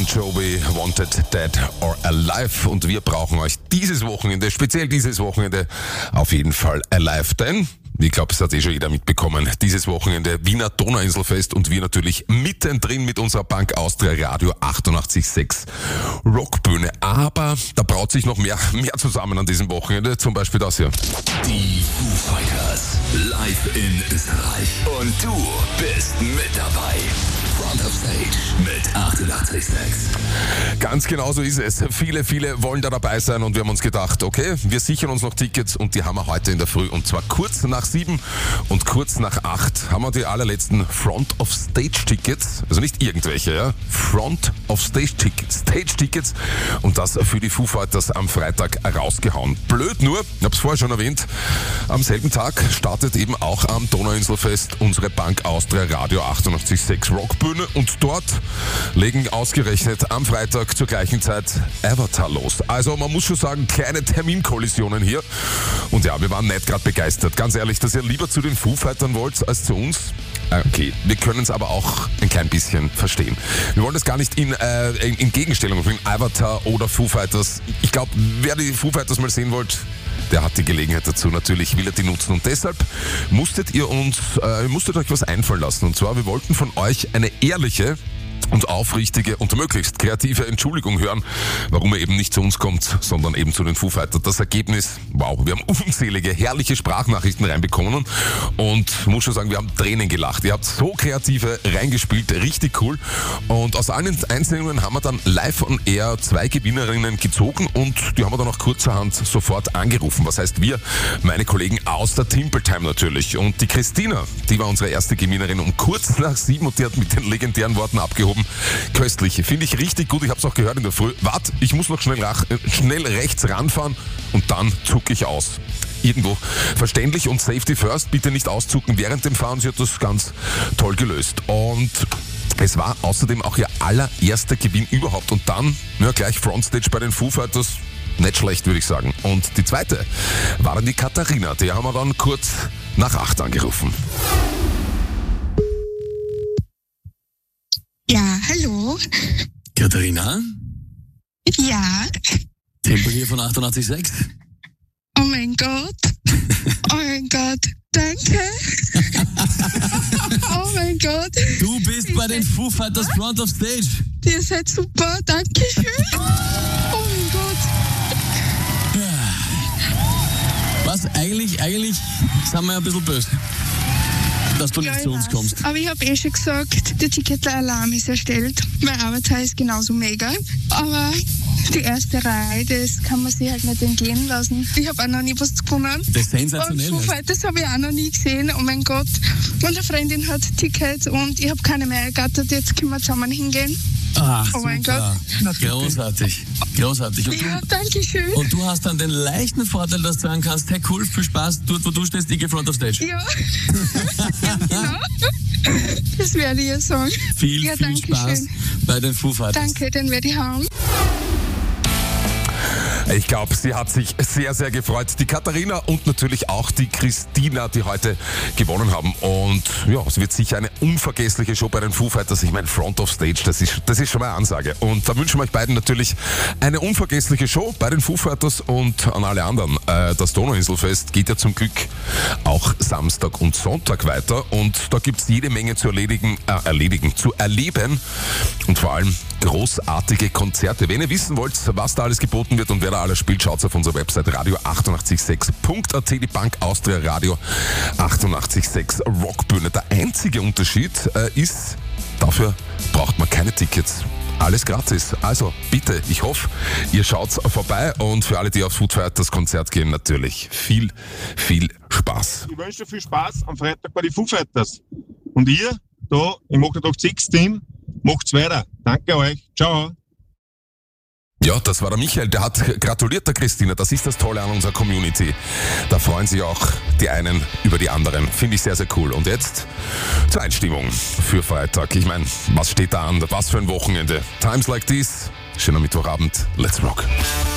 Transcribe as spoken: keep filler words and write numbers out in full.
Bon Jovi, Wanted, Dead or Alive. Und wir brauchen euch dieses Wochenende, speziell dieses Wochenende, auf jeden Fall alive. Denn, ich glaube, es hat eh schon jeder mitbekommen, dieses Wochenende Wiener Donauinselfest und wir natürlich mittendrin mit unserer Bank Austria Radio achtundachtzig Komma sechs Rockbühne. Aber da braut sich noch mehr, mehr zusammen an diesem Wochenende. Zum Beispiel das hier. Die Foo Fighters live in Österreich. Und du bist mit dabei. Front of Stage mit achtundachtzig Komma sechs. Ganz genau so ist es. Viele, viele wollen da dabei sein und wir haben uns gedacht, okay, wir sichern uns noch Tickets und die haben wir heute in der Früh. Und zwar kurz nach sieben und kurz nach acht haben wir die allerletzten Front of Stage Tickets. Also nicht irgendwelche, ja. Front of Stage Tickets. Stage Tickets. Und das für die Foo Fighters am Freitag rausgehauen. Blöd nur, ich habe es vorher schon erwähnt, am selben Tag startet eben auch am Donauinselfest unsere Bank Austria Radio achtundachtzig Komma sechs Rockbühne und dort legen ausgerechnet am Freitag zur gleichen Zeit Avatar los. Also man muss schon sagen, kleine Terminkollisionen hier. Und ja, wir waren nicht gerade begeistert. Ganz ehrlich, dass ihr lieber zu den Foo Fightern wollt als zu uns. Okay, wir können es aber auch ein klein bisschen verstehen. Wir wollen das gar nicht in, äh, in, in Gegenstellung bringen, Avatar oder Foo Fighters. Ich glaube, wer die Foo Fighters mal sehen wollt, der hat die Gelegenheit dazu. Natürlich will er die nutzen. Und deshalb musstet ihr uns, äh, musstet euch was einfallen lassen. Und zwar, wir wollten von euch eine ehrliche und aufrichtige und möglichst kreative Entschuldigung hören, warum er eben nicht zu uns kommt, sondern eben zu den Foo Fighters. Das Ergebnis, wow, wir haben unzählige, herrliche Sprachnachrichten reinbekommen und muss schon sagen, wir haben Tränen gelacht. Ihr habt so kreative reingespielt, richtig cool. Und aus allen Einsendungen haben wir dann live on air zwei Gewinnerinnen gezogen und die haben wir dann auch kurzerhand sofort angerufen. Was heißt wir? Meine Kollegen aus der Timpeltime natürlich. Und die Christina, die war unsere erste Gewinnerin um kurz nach sieben und die hat mit den legendären Worten abgehoben. Köstlich. Finde ich richtig gut. Ich habe es auch gehört in der Früh. Wart, ich muss noch schnell, rach, schnell rechts ranfahren und dann zucke ich aus. Irgendwo verständlich und Safety first. Bitte nicht auszucken während dem Fahren. Sie hat das ganz toll gelöst. Und es war außerdem auch ihr allererster Gewinn überhaupt. Und dann, ja, gleich Frontstage bei den Foo Fighters. Nicht schlecht, würde ich sagen. Und die zweite war dann die Katharina. Die haben wir dann kurz nach acht angerufen. Ja, hallo. Katharina? Ja. Tempel hier von achtundachtzig Komma sechs. Oh mein Gott. Oh mein Gott. Danke. Oh mein Gott. Du bist bei den Foo Fighters Front of Stage. Ihr seid super. Dankeschön. Oh mein Gott. Was? Eigentlich, eigentlich sind wir ja ein bisschen böse, dass du nicht Ja, zu uns weiß. kommst. Aber ich habe eh schon gesagt, der Ticket-Alarm ist erstellt. Mein Avatar ist genauso mega. Aber die erste Reihe, das kann man sich halt nicht entgehen lassen. Ich habe auch noch nie was gewonnen. Das ist sensationell. Und Foo Fighters habe ich auch noch nie gesehen. Oh mein Gott. Meine Freundin hat Tickets und ich habe keine mehr ergattert. Jetzt können wir zusammen hingehen. Ah, Oh mein super. Gott. Großartig. Großartig. Und Ja, du, danke schön. und du hast dann den leichten Vorteil, dass du sagen kannst, hey cool, viel Spaß, dort wo du stehst, ich gehe Front of Stage. Ja. Ja, genau. Das werde ich ja sagen. Viel, Ja, viel danke Spaß schön. bei den Foo Fighters. Danke, den werde ich haben. Ich glaube, sie hat sich sehr, sehr gefreut. Die Katharina und natürlich auch die Christina, die heute gewonnen haben. Und ja, es wird sicher eine unvergessliche Show bei den Foo Fighters. Ich meine, Front of Stage, das ist, das ist schon mal eine Ansage. Und da wünschen wir euch beiden natürlich eine unvergessliche Show bei den Foo Fighters und an alle anderen. Äh, das Donauinselfest geht ja zum Glück auch Samstag und Sonntag weiter. Und da gibt's jede Menge zu erledigen, äh, erledigen, zu erleben. Und vor allem großartige Konzerte. Wenn ihr wissen wollt, was da alles geboten wird und wer da alles spielt, schaut auf unserer Website radio achtundachtzig Komma sechs Punkt a t, die Bank Austria Radio achtundachtzig Komma sechs Rockbühne. Der einzige Unterschied äh, ist, dafür braucht man keine Tickets. Alles gratis. Also bitte, ich hoffe, ihr schaut vorbei und für alle, die aufs Foo Fighters Konzert gehen, natürlich viel, viel Spaß. Ich wünsche dir viel Spaß am Freitag bei den Foo Fighters. Und ihr, da im achtundachtzig Team, macht's weiter. Danke euch. Ciao. Ja, das war der Michael, der hat gratuliert der Christina. Das ist das Tolle an unserer Community. Da freuen sich auch die einen über die anderen. Finde ich sehr, sehr cool. Und jetzt zur Einstimmung für Freitag. Ich meine, was steht da an? Was für ein Wochenende. Times like this. Schöner Mittwochabend. Let's rock.